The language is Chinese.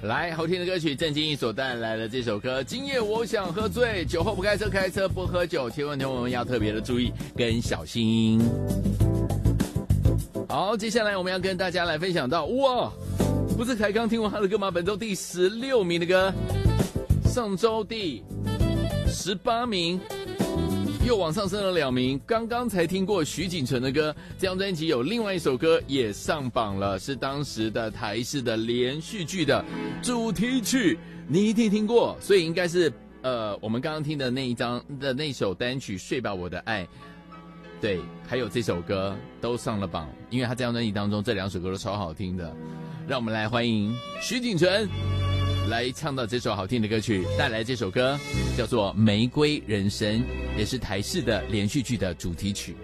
来，好听的歌曲，郑经义所带来的这首歌《今夜我想喝醉》，酒后不开车，开车不喝酒，千万我们要特别的注意跟小心。好，接下来我们要跟大家来分享到，哇，不是才刚听完他的歌吗？本周第16名的歌，上周第18名。又往上升了2名，刚刚才听过徐锦纯的歌，这张专辑有另外一首歌也上榜了，是当时的台视的连续剧的主题曲，你一定听过，所以应该是我们刚刚听的那首单曲《睡吧我的爱》，对，还有这首歌都上了榜，因为他这张专辑当中这2首歌都超好听的，让我们来欢迎徐锦纯来唱到这首好听的歌曲，带来这首歌叫做《玫瑰人生》，也是台视的连续剧的主题曲。